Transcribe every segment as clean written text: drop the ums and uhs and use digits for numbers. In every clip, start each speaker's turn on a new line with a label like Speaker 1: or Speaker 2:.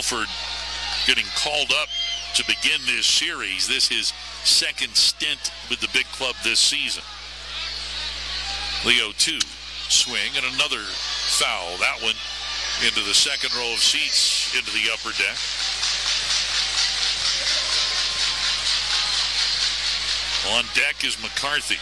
Speaker 1: Fulford getting called up to begin this series. This is his second stint with the big club this season. Leo 2, swing, and another foul. That one into the second row of seats into the upper deck. On deck is McCarthy.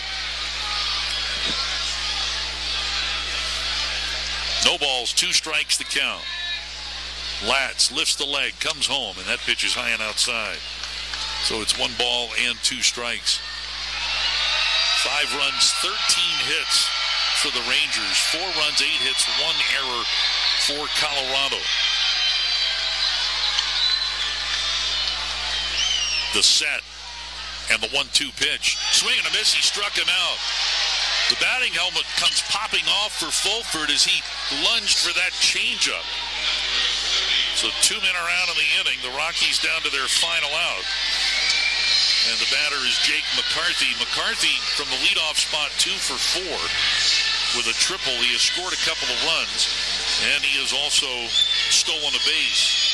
Speaker 1: No balls, 2 strikes to count. Latz lifts the leg, comes home, and that pitch is high and outside. So it's 1 ball and 2 strikes. 5 runs, 13 hits for the Rangers. 4 runs, 8 hits, 1 error for Colorado. The set and the 1-2 pitch. Swing and a miss, he struck him out. The batting helmet comes popping off for Fulford as he lunged for that changeup. So 2 men around in the inning. The Rockies down to their final out. And the batter is Jake McCarthy. McCarthy from the leadoff spot 2 for 4 with a triple. He has scored a couple of runs, and he has also stolen a base.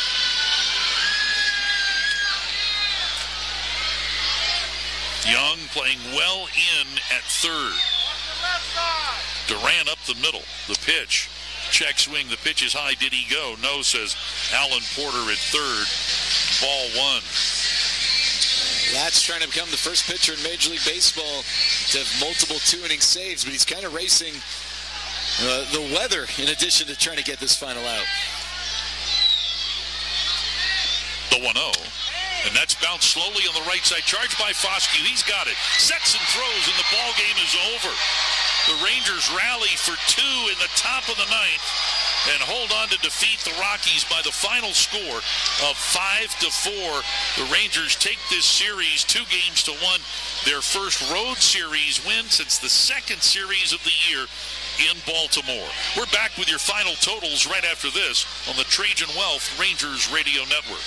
Speaker 1: Young playing well in at third. Duran up the middle. The pitch. Check swing. The pitch is high. Did he go? No, says Alan Porter at third. Ball 1.
Speaker 2: Latz trying to become the first pitcher in Major League Baseball to have multiple 2-inning saves, but he's kind of racing the weather in addition to trying to get this final out.
Speaker 1: The 1-0. And that's bounced slowly on the right side. Charged by Foscue. He's got it. Sets and throws, and the ball game is over. The Rangers rally for 2 in the top of the 9th and hold on to defeat the Rockies by the final score of 5-4. The Rangers take this series 2-1, their first road series win since the second series of the year in Baltimore. We're back with your final totals right after this on the Trajan Wealth Rangers Radio Network.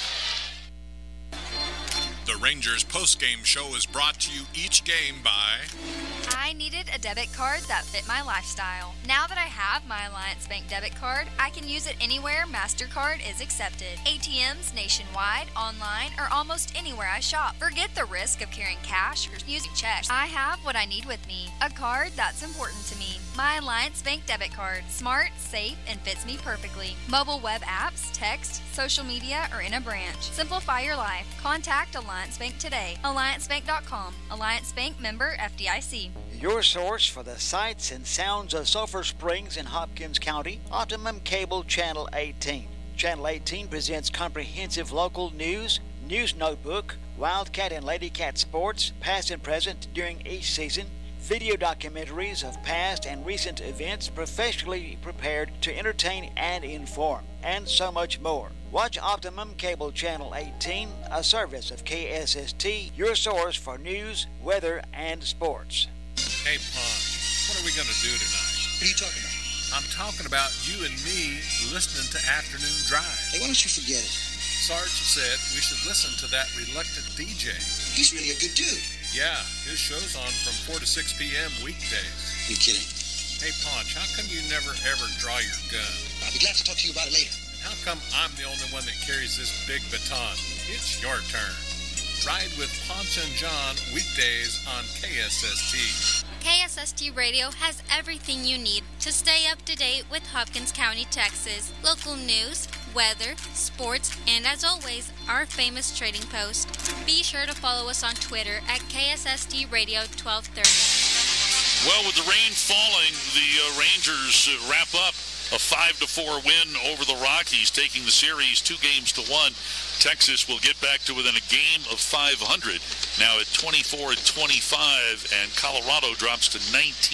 Speaker 3: The Rangers postgame show is brought to you each game by...
Speaker 4: I needed a debit card that fit my lifestyle. Now that I have my Alliance Bank debit card, I can use it anywhere MasterCard is accepted. ATMs nationwide, online, or almost anywhere I shop. Forget the risk of carrying cash or using checks. I have what I need with me. A card that's important to me. My Alliance Bank debit card. Smart, safe, and fits me perfectly. Mobile web apps, text, social media, or in a branch. Simplify your life. Contact Alliance Bank today. AllianceBank.com. Alliance Bank member FDIC.
Speaker 5: Your source for the sights and sounds of Sulphur Springs in Hopkins County, Optimum Cable Channel 18. Channel 18 presents comprehensive local news, news notebook, Wildcat and Ladycat sports, past and present during each season, video documentaries of past and recent events professionally prepared to entertain and inform, and so much more. Watch Optimum Cable Channel 18, a service of KSST, your source for news, weather, and sports.
Speaker 3: Hey, Ponch, what are we going to do tonight?
Speaker 6: What are you talking about?
Speaker 3: I'm talking about you and me listening to Afternoon Drive.
Speaker 6: Hey, why don't you forget it?
Speaker 3: Sarge said we should listen to that reluctant DJ.
Speaker 6: He's really a good dude.
Speaker 3: Yeah, his show's on from 4 to 6 p.m. weekdays.
Speaker 6: You're kidding.
Speaker 3: Hey, Ponch, how come you never ever draw your gun?
Speaker 6: I'll be glad to talk to you about it later.
Speaker 3: And how come I'm the only one that carries this big baton? It's your turn. Ride with Ponch and John weekdays on KSST.
Speaker 7: KSST Radio has everything you need to stay up to date with Hopkins County, Texas. Local news, weather, sports, and as always, our famous trading post. Be sure to follow us on Twitter at KSST Radio 1230.
Speaker 1: Well, with the rain falling, the Rangers wrap up a 5-4 win over the Rockies, taking the series 2-1. Texas will get back to within a game of 500, now at 24-25, and Colorado drops to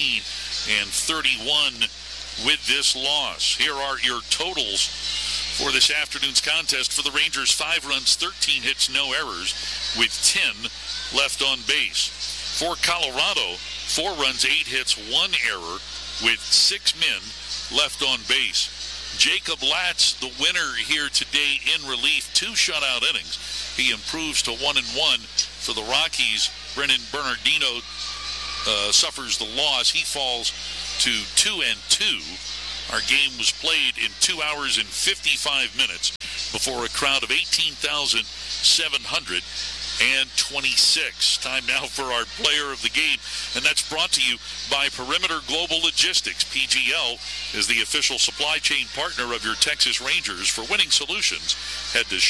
Speaker 1: 19-31 with this loss. Here are your totals for this afternoon's contest. For the Rangers, 5 runs, 13 hits, no errors, with 10 left on base. For Colorado, 4 runs, 8 hits, 1 error, with 6 men left on base. Jacob Latz, the winner here today in relief, 2 shutout innings. He improves to 1-1 for the Rockies. Brennan Bernardino suffers the loss. He falls to 2-2. Our game was played in 2 hours and 55 minutes. before a crowd of 18,726. Time now for our player of the game, and that's brought to you by Perimeter Global Logistics. PGL is the official supply chain partner of your Texas Rangers. For winning solutions, head to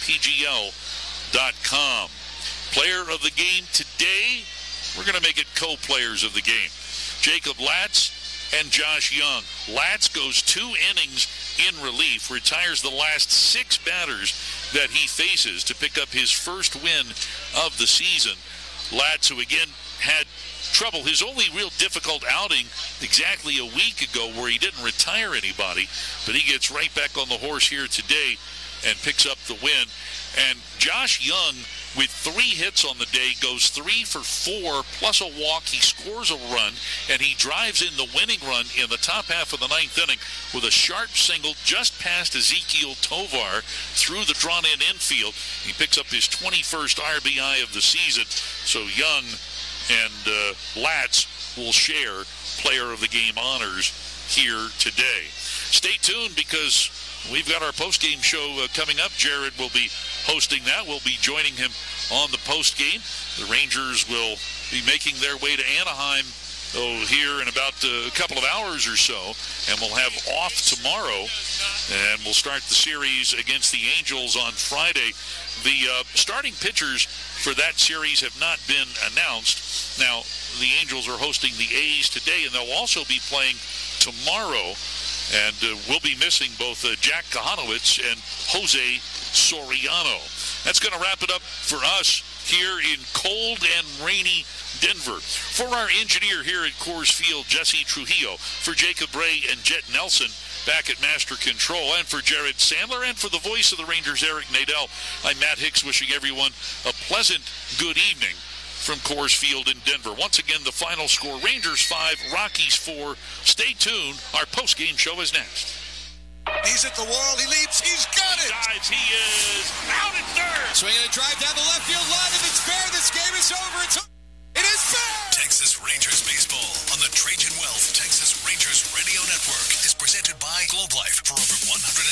Speaker 1: shippgl.com. Player of the game today, we're going to make it co-players of the game. Jacob Latz and Josh Young. Latz goes 2 innings in relief, retires the last 6 batters that he faces to pick up his first win of the season. Latz, who again had trouble, his only real difficult outing exactly a week ago where he didn't retire anybody, but he gets right back on the horse here today and picks up the win. And Josh Young, with 3 hits on the day, goes 3 for 4 plus a walk. He scores a run, and he drives in the winning run in the top half of the 9th inning with a sharp single just past Ezekiel Tovar through the drawn-in infield. He picks up his 21st RBI of the season. So Young and Latz will share player of the game honors here today. Stay tuned, because we've got our post-game show coming up. Jared will be hosting that. We'll be joining him on the post-game. The Rangers will be making their way to Anaheim here in about a couple of hours or so, and we'll have off tomorrow, and we'll start the series against the Angels on Friday. The starting pitchers for that series have not been announced. Now, the Angels are hosting the A's today, and they'll also be playing tomorrow. And we'll be missing both Jack Kahanowitz and Jose Soriano. That's going to wrap it up for us here in cold and rainy Denver. For our engineer here at Coors Field, Jesse Trujillo, for Jacob Ray and Jet Nelson back at Master Control, and for Jared Sandler, and for the voice of the Rangers, Eric Nadel, I'm Matt Hicks, wishing everyone a pleasant good evening from Coors Field in Denver. Once again, the final score, Rangers 5, Rockies 4. Stay tuned. Our post-game show is next.
Speaker 8: He's at the wall. He leaps. He's got it.
Speaker 1: Dives. He is out at third.
Speaker 8: Swinging a drive down the left field line. If it's fair, this game is over. It is fair.
Speaker 9: Texas Rangers baseball on the Trajan Wealth Texas Rangers Radio Network is presented by Globe Life. For over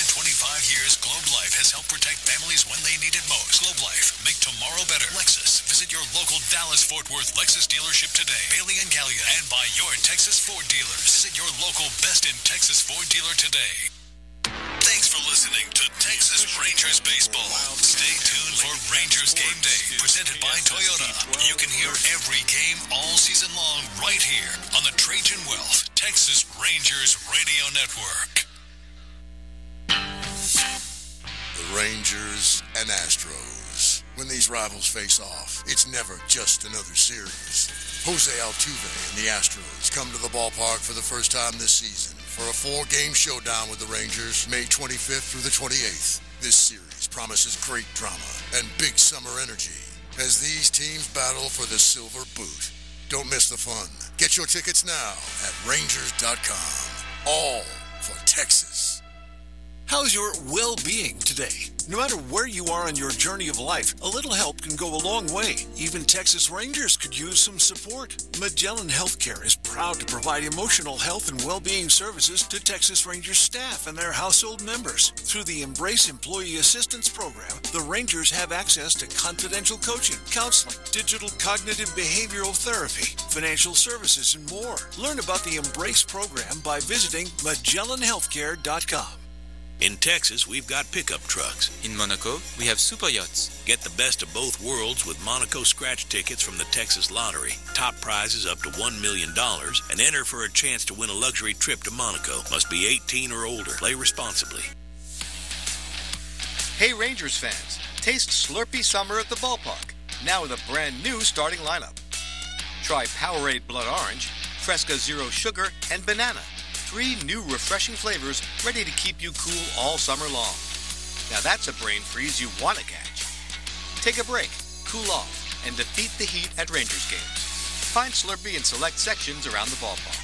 Speaker 9: 125 years, Globe Life has helped protect families when they need it most. Globe Life, make tomorrow better. Lexus, visit your local Dallas-Fort Worth Lexus dealership today. Bailey and Gallia, and by your Texas Ford dealers. Visit your local Best in Texas Ford dealer today. Thanks for listening to Texas Rangers Baseball. Stay tuned for Rangers Game Day, presented by Toyota. You can hear every game all season long right here on the Trajan Wealth Texas Rangers Radio Network.
Speaker 10: The Rangers and Astros. When these rivals face off, it's never just another series. Jose Altuve and the Astros come to the ballpark for the first time this season for a 4-game showdown with the Rangers, May 25th through the 28th. This series promises great drama and big summer energy as these teams battle for the silver boot. Don't miss the fun. Get your tickets now at Rangers.com. All for Texas.
Speaker 11: How's your well-being today? No matter where you are on your journey of life, a little help can go a long way. Even Texas Rangers could use some support. Magellan Healthcare is proud to provide emotional health and well-being services to Texas Rangers staff and their household members. Through the Embrace Employee Assistance Program, the Rangers have access to confidential coaching, counseling, digital cognitive behavioral therapy, financial services, and more. Learn about the Embrace program by visiting MagellanHealthcare.com.
Speaker 12: In Texas, we've got pickup trucks.
Speaker 13: In Monaco, we have super yachts.
Speaker 12: Get the best of both worlds with Monaco scratch tickets from the Texas Lottery. Top prizes up to $1 million, and enter for a chance to win a luxury trip to Monaco. Must be 18 or older. Play responsibly.
Speaker 14: Hey Rangers fans, taste Slurpee Summer at the ballpark, now with a brand new starting lineup. Try Powerade Blood Orange, Fresca Zero Sugar, and Banana. 3 new refreshing flavors ready to keep you cool all summer long. Now that's a brain freeze you want to catch. Take a break, cool off, and defeat the heat at Rangers games. Find Slurpee in select sections around the ballpark.